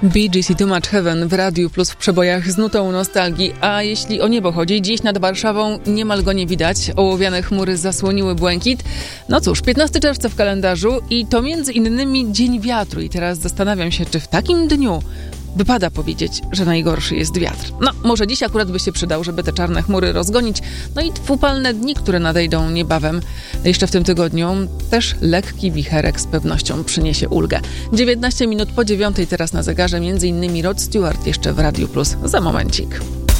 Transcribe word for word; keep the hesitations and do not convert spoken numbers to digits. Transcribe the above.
Bee Gees i Too Much Heaven w Radiu Plus w przebojach z nutą nostalgii. A jeśli o niebo chodzi, dziś nad Warszawą niemal go nie widać. Ołowiane chmury zasłoniły błękit. No cóż, piętnastego czerwca w kalendarzu i to między innymi Dzień Wiatru. I teraz zastanawiam się, czy w takim dniu wypada powiedzieć, że najgorszy jest wiatr. No, może dziś akurat by się przydał, żeby te czarne chmury rozgonić. No i upalne dni, które nadejdą niebawem. Jeszcze w tym tygodniu też lekki wicherek z pewnością przyniesie ulgę. dziewiętnaście minut po dziewiątej teraz na zegarze, między innymi Rod Stewart jeszcze w Radiu Plus za momencik.